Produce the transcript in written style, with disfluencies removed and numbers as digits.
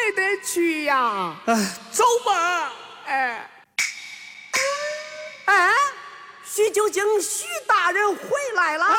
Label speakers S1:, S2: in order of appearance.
S1: 也得去呀。
S2: 走吧。
S1: 哎，哎，徐九经徐大人回来了。